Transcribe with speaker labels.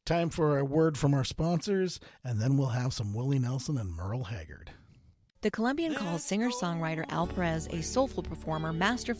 Speaker 1: Time for a word from our sponsors, and then we'll have some Willie Nelson and Merle Haggard.
Speaker 2: The Colombian calls singer-songwriter Al Perez a soulful performer, masterfully